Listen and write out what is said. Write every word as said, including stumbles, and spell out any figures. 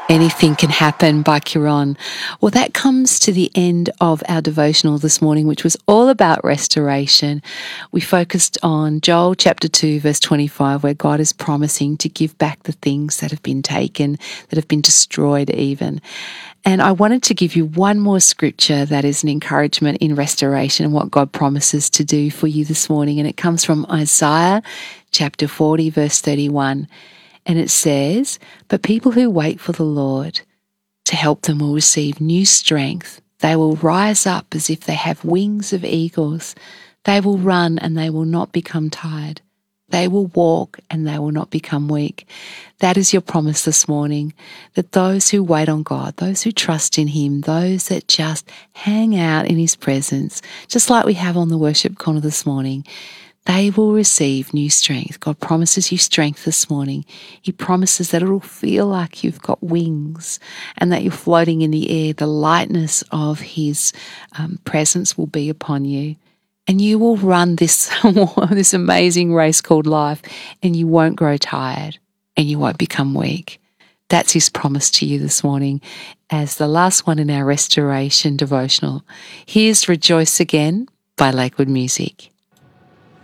Anything Can Happen by Ciaran. Well, that comes to the end of our devotional this morning, which was all about restoration. We focused on Joel chapter two, verse twenty-five, where God is promising to give back the things that have been taken, that have been destroyed even. And I wanted to give you one more scripture that is an encouragement in restoration and what God promises to do for you this morning. And it comes from Isaiah chapter forty, verse thirty-one. And it says, "But people who wait for the Lord to help them will receive new strength. They will rise up as if they have wings of eagles. They will run and they will not become tired. They will walk and they will not become weak." That is your promise this morning, that those who wait on God, those who trust in Him, those that just hang out in His presence, just like we have on the worship corner this morning, they will receive new strength. God promises you strength this morning. He promises that it will feel like you've got wings and that you're floating in the air. The lightness of His um, presence will be upon you. And you will run this, this amazing race called life, and you won't grow tired and you won't become weak. That's His promise to you this morning as the last one in our restoration devotional. Here's Rejoice Again by Lakewood Music.